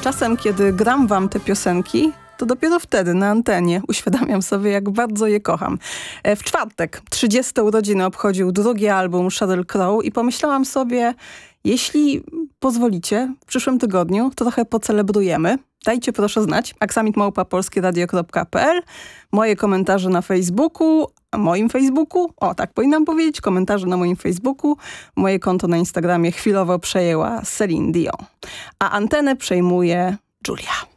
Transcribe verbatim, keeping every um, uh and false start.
czasem, kiedy gram wam te piosenki, to dopiero wtedy na antenie uświadamiam sobie, jak bardzo je kocham. W czwartek trzydzieste urodziny obchodził drugi album Sheryl Crow i pomyślałam sobie, jeśli pozwolicie, w przyszłym tygodniu to trochę pocelebrujemy. Dajcie proszę znać. aksamit małpa polskie radio kropka p l. Moje komentarze na Facebooku, a moim Facebooku, o tak powinnam powiedzieć, komentarze na moim Facebooku. Moje konto na Instagramie chwilowo przejęła Celine Dion. A antenę przejmuje Julia.